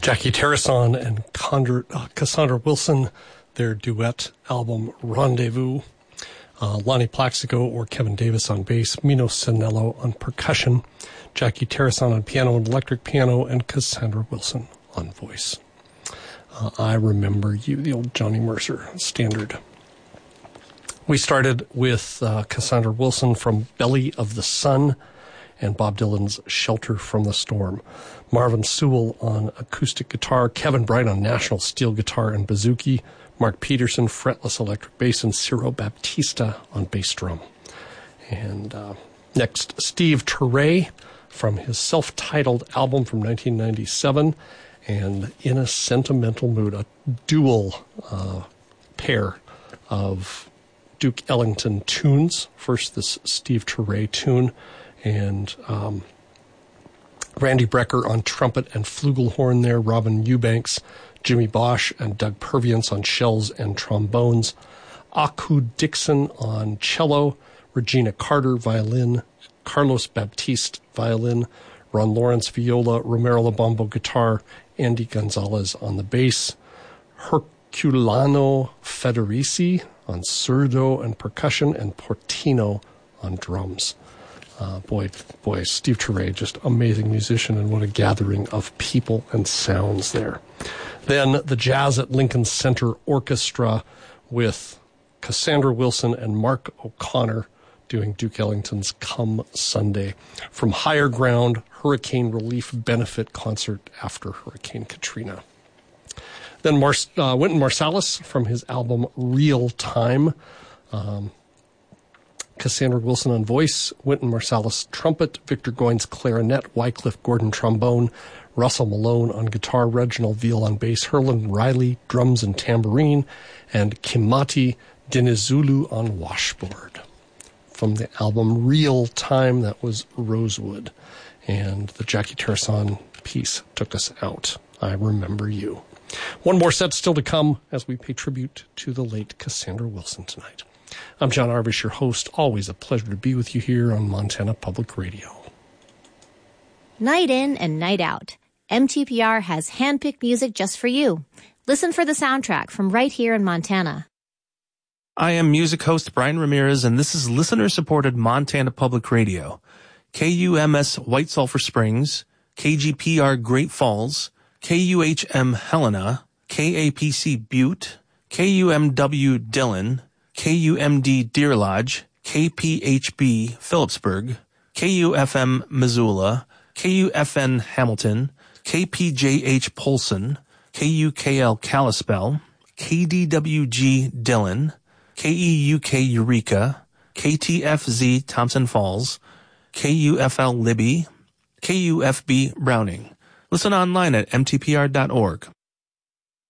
Jackie Terrason and Cassandra Wilson, their duet album Rendezvous. Lonnie Plaxico or Kevin Davis on bass, Mino Sanello on percussion, Jackie Terrason on piano and electric piano, and Cassandra Wilson on voice. I Remember You, the old Johnny Mercer standard. We started with Cassandra Wilson from Belly of the Sun and Bob Dylan's Shelter from the Storm. Marvin Sewell on acoustic guitar, Kevin Bright on National steel guitar and bouzouki, Mark Peterson, fretless electric bass, and Ciro Baptista on bass drum. And next, Steve Turre from his self-titled album from 1997, and In a Sentimental Mood, a dual pair of Duke Ellington tunes. First, this Steve Turre tune, and Randy Brecker on trumpet and flugelhorn there, Robin Eubanks, Jimmy Bosch, and Doug Purviance on shells and trombones, Aku Dixon on cello, Regina Carter violin, Carlos Baptiste violin, Ron Lawrence viola, Romero Lobombo guitar, Andy Gonzalez on the bass, Herculano Federici on surdo and percussion, and Portino on drums. Boy, Steve Turre, just amazing musician, and what a gathering of people and sounds there. Then the Jazz at Lincoln Center Orchestra with Cassandra Wilson and Mark O'Connor doing Duke Ellington's Come Sunday from Higher Ground Hurricane Relief Benefit Concert after Hurricane Katrina. Then Wynton Marsalis from his album Real Time. Cassandra Wilson on voice, Wynton Marsalis trumpet, Victor Goines clarinet, Wycliffe Gordon trombone, Russell Malone on guitar, Reginald Veal on bass, Herlin Riley drums and tambourine, and Kimati Dinizulu on washboard. From the album Real Time, that was Rosewood. And the Jackie Terrason piece took us out. I Remember You. One more set still to come as we pay tribute to the late Cassandra Wilson tonight. I'm John Arbish, your host. Always a pleasure to be with you here on Montana Public Radio. Night in and night out, MTPR has handpicked music just for you. Listen for the soundtrack from right here in Montana. I am music host Brian Ramirez, and this is listener-supported Montana Public Radio. KUMS White Sulphur Springs, KGPR Great Falls, KUHM Helena, KAPC Butte, KUMW Dillon, KUMD Deer Lodge, KPHB Phillipsburg, KUFM Missoula, KUFN Hamilton, KPJH Polson, KUKL Kalispell, KDWG Dillon, KEUK Eureka, KTFZ Thompson Falls, KUFL Libby, KUFB Browning. Listen online at mtpr.org.